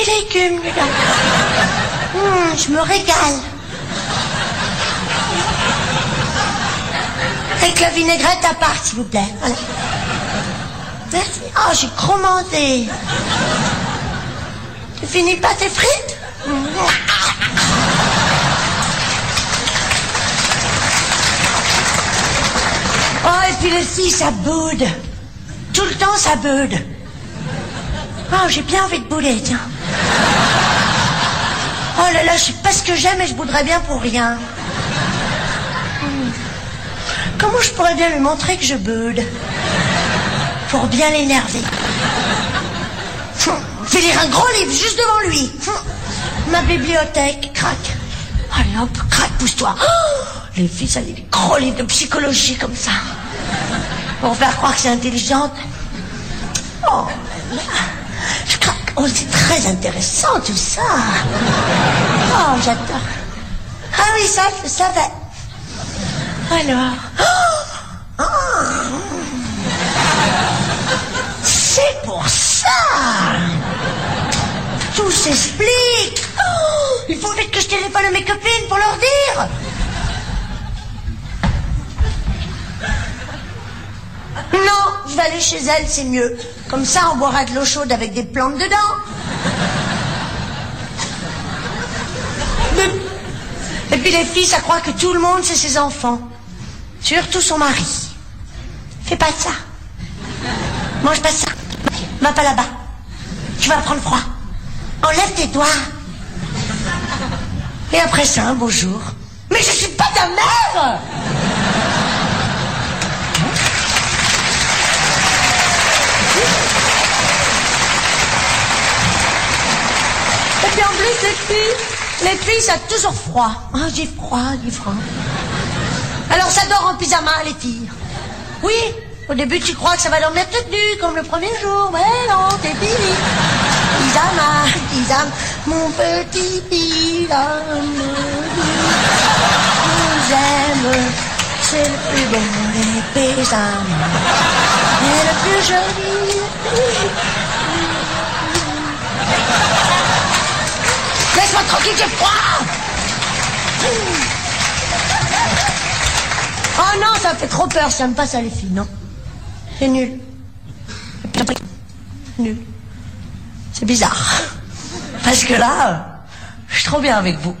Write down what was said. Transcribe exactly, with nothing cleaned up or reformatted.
légumes, les gars. Mmh, je me régale. Avec la vinaigrette à part, s'il vous plaît. Voilà. Merci. Oh, j'ai commandé. Tu finis pas tes frites? Oh, et puis les filles, ça boude. Tout le temps, ça boude. Oh, j'ai bien envie de bouler, tiens. Oh là là, je sais pas ce que j'aime et je bouderais bien pour rien. Comment je pourrais bien lui montrer que je boude? Pour bien l'énerver. Je vais lire un gros livre juste devant lui. Ma bibliothèque, crac. Allez hop, crac, pousse-toi. Oh, les filles, ça lit des gros livres de psychologie comme ça. Pour faire croire que c'est intelligente. Oh là là. Je craque. Oh, c'est très intéressant tout ça. Oh, j'adore. Ah oui, ça, je le savais. Alors. Oh, oh. C'est pour ça. Tout s'explique. Oh, il faut vite que je téléphone à mes copines pour leur dire. Non, je vais aller chez elle, c'est mieux. Comme ça, on boira de l'eau chaude avec des plantes dedans. Et puis les filles, ça croit que tout le monde, c'est ses enfants. Surtout son mari. Fais pas ça. Mange pas ça. Va pas là-bas. Tu vas prendre froid. Enlève tes doigts. Et après ça, un beau jour. Mais je suis pas ta mère! Et puis en plus, les filles, les filles, ça a toujours froid. Ah, oh, j'ai froid, j'ai froid. Alors ça dort en pyjama, les filles. Oui, au début, tu crois que ça va dormir toute nue, comme le premier jour. Mais non, t'es fini. Pyjama, pyjama, mon petit pyjama. J'aime, c'est le plus beau des pyjamas. Et le plus joli. Laisse-moi tranquille, j'ai froid. Oh non, ça me fait trop peur, j'aime pas ça les filles, non. C'est nul. C'est nul. C'est bizarre. Parce que là, je suis trop bien avec vous.